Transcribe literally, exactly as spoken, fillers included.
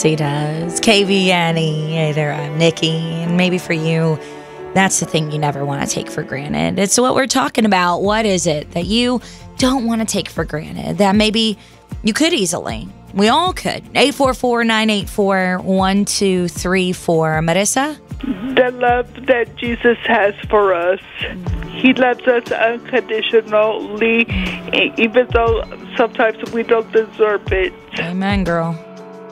he does. K V Annie, hey there, I'm Nikki. And maybe for you, that's the thing you never want to take for granted. It's what we're talking about. What is it that you don't want to take for granted that maybe you could easily? We all could. eight four four, nine eight four, one two three four. Marissa? The love that Jesus has for us. He loves us unconditionally, even though sometimes we don't deserve it. Amen, girl.